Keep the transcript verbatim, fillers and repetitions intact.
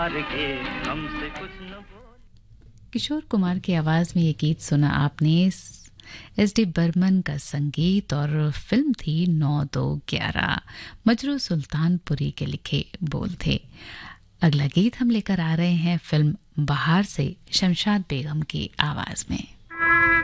हमसे कुछ न बोल। किशोर कुमार की आवाज में ये गीत सुना आपने। एस डी बर्मन का संगीत और फिल्म थी नौ दो ग्यारह। मजरू सुल्तानपुरी के लिखे बोल थे। अगला गीत हम लेकर आ रहे हैं फिल्म बहार से शमशाद बेगम की आवाज में।